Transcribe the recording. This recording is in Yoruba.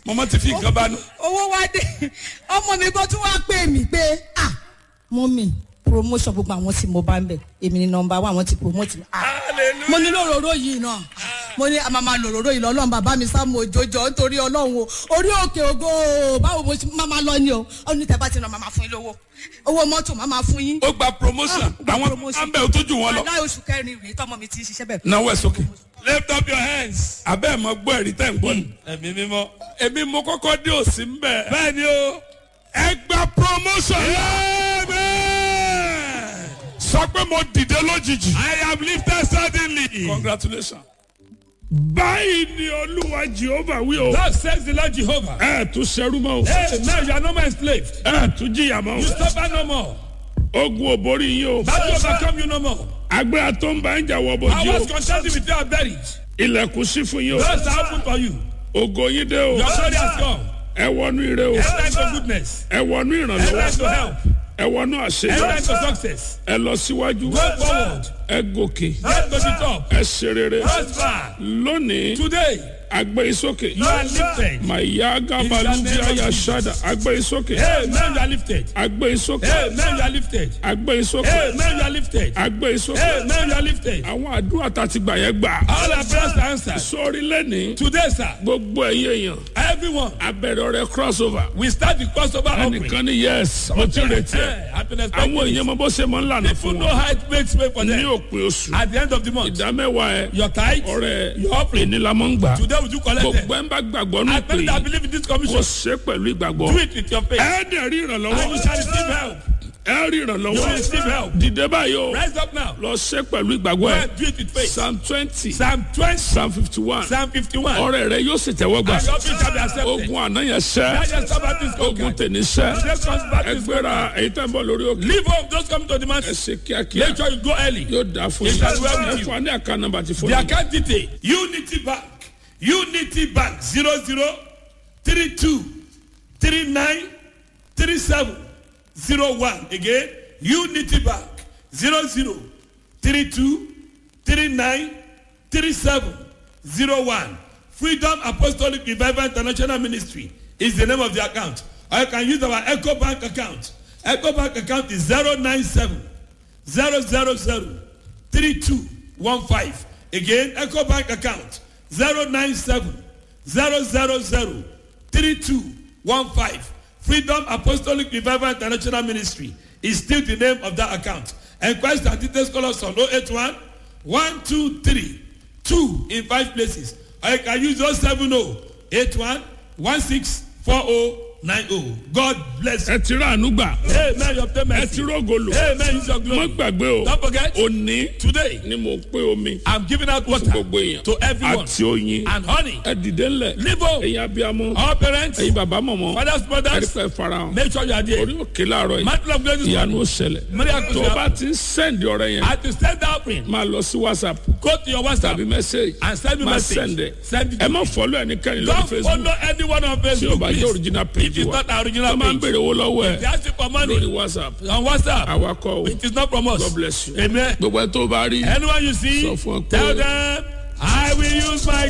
mama ti fi nǹkan bá nù. owó wá dé ọmọ mi kó tún wá pè mí pé mọ́mì promotion gbogbo àwọn tí mo bá ń bẹ̀ èmi ni nọmba wa àwọn ti promote mi. mo ní lòróró yìí náà mo ní àmàmà lòróró yìí lọ́lọ́run bàbá mi sá mo jòjò nítorí ọlọ́run o orí òkè ògo báwo mo máa lọ ni o ó ní tẹ́ bá ti ràn máa fún yín lówó owó mọ́tò máa fún yín. ó gba promotion àwọn àmbẹ̀ tó jù wọn lọ. aláì oṣù kẹrin rèé tọmọ mi ti ṣiṣẹ́ bẹ́ẹ̀. náwó ẹ̀ sókè. lift up your hands. abẹ́ ẹ̀ mọ gbọ́ ẹ̀rí tẹ̀ ń gbọ́ ni. ẹ̀mí mímọ́. èmi mo kọ́kọ́ dé òsì ń bẹ̀. bẹ́ẹ̀ ni o. ẹ gba promotion. sọ pé mo dìde lójijì. I am lifted suddenly. Congratulations. Báyìí ni Olúwa Jehovah wí o. Thus says the Lord Jehovah. Ẹ tún ṣẹrú mọ́ o. Hey, now you are no more enslaved. Ẹ tún jìyà mọ́ o. You suffer no more. Ogun ò borí yín o. Battle overcome you no more. Agbára tó ń bá ń jà wọ bójú o. Powers contending with you are buried. Ilẹ̀kùn ṣí fún yín o. Doors are open for you. Ògo yín dé o. Your glory has come. Ẹ wọnú ire o. Enter into goodness. Ẹ wọnú Enter into ìrànlọ́wọ́. help. Ẹ wọnú Enter àṣeyọrí. into success. Ẹ lọ síwájú. Go forward. Ẹ gòkè. Get to the top. Ẹ ṣe rere. Prosper. Lónìí, Today, agbé yín sókè. you are lifted. Màyá Gábàlúbí Ayáṣádà. Agbé yín sókè. Hey, man, you are lifted. Agbé yín sókè. Hey, man, you are lifted. Agbé yín sókè. Hey, man, you are lifted. Agbé yín sókè. Hey, man, you are lifted. Àwọn àdúrà tá a ti gbà yẹn gbà. All our prayers are answered. Sórí lẹ́nìí, Today, sir, gbogbo ẹ̀yẹ èèyàn. everyone, Abẹ̀rẹ̀ ọ̀rẹ́ crossover. we start the crossover offering. Ẹnìkan ní yes, mo ti retí ẹ̀. I've been expecting Àwọn it. èèyàn mọ bó ṣe máa ń lànà People fún know wọn. how it makes way for Ní them. òpin oṣù, At the end of the month, ìdámẹ́wàá ẹ̀, your tithe, ọ̀rẹ́ your offering, èní la máa ń gbà. today would you collect Gbogbo them? ẹ̀ ń bá gbàgbọ́ ní I pé tell you that I believe in this kò commission. ṣe pẹ̀lú ìgbàgbọ́. Do it with your faith. Ẹ dẹ̀ rí And you ìrànlọ́wọ́. shall receive help. Ẹ rí You will ìrànlọ́wọ́. receive help. Dìde báyìí o. Rise up now. Lọ ṣe pẹ̀lú Go ìgbàgbọ́ ẹ̀. and do it with faith. Psalm 20, Psalm 20, Psalm 51. Psalm 51. Ọ̀rẹ́ rẹ yóò sì tẹ́wọ́ gbà. And your offering shall be accepted. Ogun àná yẹn ṣẹ́. That just about this Ogun conquered. tèmi ṣẹ́. Just comes back this Ẹgbẹ́ra èyí tẹ́ ń bọ̀ lórí òkè. Leave home, just come to the Ẹ mountain. ṣe kíákíá. Make sure you go early. Yóò dáa fún It yín. shall well with Ẹ you. fún wa ní àká nọ́mbà ti fún The yín. account detail, Unity Bank, Unity Bank, 0032393701. Again, Unity Bank, 0032393701. Freedom Apostolic Revival International Ministry is the name of the account. Or you can use our Echo Bank account. Echo Bank account is 097 000 3215. Again, Echo Bank account 097 000 3215. Freedom Apostolic Revival International Ministry is still the name of that account. Enquest and details call us on 081 123 2 in 5 places. Or you can use 070 81 164090. God bless you. Ẹ ti rà àánú gbà. Amen. Your Ẹ payment. ti rógolo. Amen. Use your Má glory. gbàgbé o. Don't forget, Òní today ni mo pé omi. I'm giving out Fún water gbogbo èèyàn. to everyone Àti oyin. and honey. Ẹ dìde ńlẹ̀. Live home. Ẹ̀yin abiyamọ. Our parents, Ẹ̀yin bàbá mọ̀mọ́. fathers, Ẹ rí brothers, pé farahàn. make sure you are there. Orí òkè láàárọ̀ yìí. Mantle of grace is Ìyanu ó one. ṣẹlẹ̀. Miracles Tó o will bá happen. ti ń sẹ́ndì ọ̀rẹ́ yẹn. At the stand offering, Máa lọ sí WhatsApp. go to your WhatsApp Tàbí mẹ́sẹ̀gì. and send me Máa message. sẹ́ndẹ̀. Send it Ẹ to má me. fọ́lọ́ ẹnikẹ́ni lórí Don't Facebook. follow anyone on Tí o Facebook, bá jẹ́ please. original It page is wa. not our Tó original máa ń page. bèrè owó lọ́wọ́ They ẹ̀ ask you for money lórí WhatsApp. on WhatsApp. Àwa kọ́ o. It is not from us. God bless you. Amen. Gbogbo ẹ tó bá rí. Anyone you see, Sọ fún ọ pé- tell them, I will use my